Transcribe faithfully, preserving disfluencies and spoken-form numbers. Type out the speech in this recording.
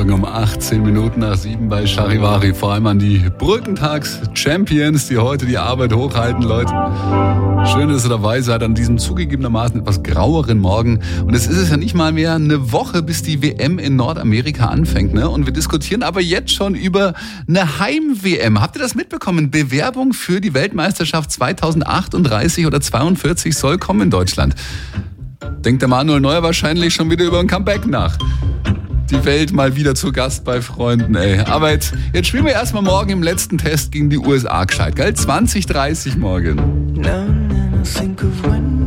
Morgen um achtzehn Minuten nach sieben bei Charivari. Vor allem an die Brückentags-Champions, die heute die Arbeit hochhalten, Leute. Schön, dass ihr dabei seid an diesem zugegebenermaßen etwas graueren Morgen. Und es ist es ja nicht mal mehr eine Woche, bis die W M in Nordamerika anfängt, ne? Und wir diskutieren aber jetzt schon über eine Heim-W M. Habt ihr das mitbekommen? Bewerbung für die Weltmeisterschaft zweitausendachtunddreißig oder zweiundvierzig soll kommen in Deutschland. Denkt der Manuel Neuer wahrscheinlich schon wieder über ein Comeback nach. Die Welt mal wieder zu Gast bei Freunden, ey. Aber jetzt, jetzt spielen wir erstmal morgen im letzten Test gegen die U S A gescheit, gell? zwanzig dreißig morgen.